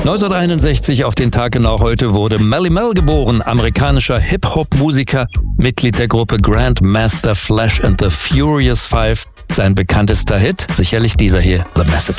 1961, auf den Tag genau heute, wurde Melle Mel geboren, amerikanischer Hip-Hop-Musiker, Mitglied der Gruppe Grandmaster Flash and the Furious Five. Sein bekanntester Hit, sicherlich dieser hier, The Message.